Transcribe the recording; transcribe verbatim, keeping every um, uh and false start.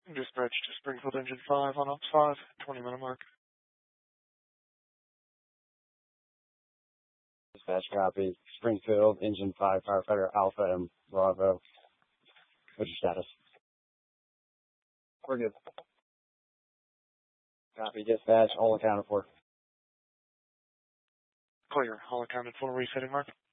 Dispatch to Springfield Engine five on Ops five, twenty minute mark. Dispatch copy. Springfield Engine five, firefighter Alpha and Bravo. What's your status? We're good. Copy, dispatch, all accounted for. Clear, all accounted for, resetting mark.